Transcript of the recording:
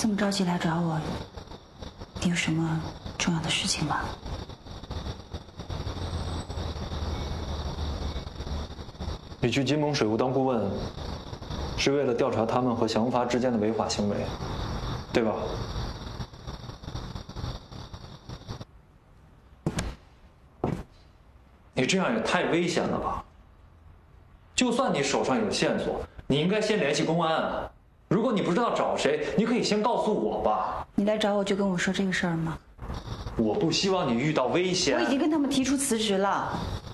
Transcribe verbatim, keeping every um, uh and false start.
这么着急来找我，你有什么重要的事情吗？ 你去金盟水务当顾问，是为了调查他们和祥发之间的违法行为，对吧？你这样也太危险了吧！就算你手上有线索，你应该先联系公安啊。如果你不知道找谁，你可以先告诉我吧。 你来找我就跟我说这个事儿吗？ 我不希望你遇到危险。 我已经跟他们提出辞职了。